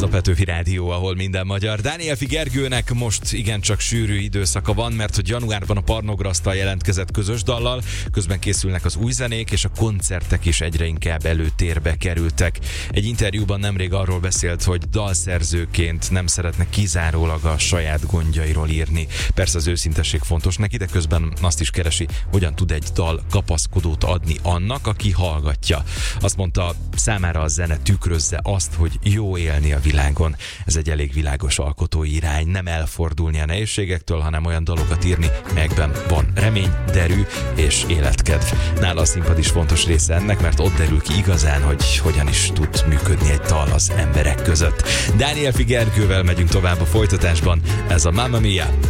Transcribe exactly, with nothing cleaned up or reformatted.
Ez a Petőfi Rádió, ahol minden magyar. Dánielfi Gergőnek most igencsak sűrű időszaka van, mert hogy januárban a Parnograsztal jelentkezett közös dallal, közben készülnek az új zenék, és a koncertek is egyre inkább előtérbe kerültek. Egy interjúban nemrég arról beszélt, hogy dalszerzőként nem szeretne kizárólag a saját gondjairól írni. Persze az őszintesség fontos neki, de közben azt is keresi, hogyan tud egy dal kapaszkodót adni annak, aki hallgatja. Azt mondta, számára a zene tükrözze azt, hogy jó élni a világon. Ez egy elég világos alkotói irány, nem elfordulni a nehézségektől, hanem olyan dalokat írni, melyekben van remény, derű és életkedv. Nála a színpad is fontos része ennek, mert ott derül ki igazán, hogy hogyan is tud működni egy dal az emberek között. Dánielfi Gergővel megyünk tovább a folytatásban. Ez a Mamma Mia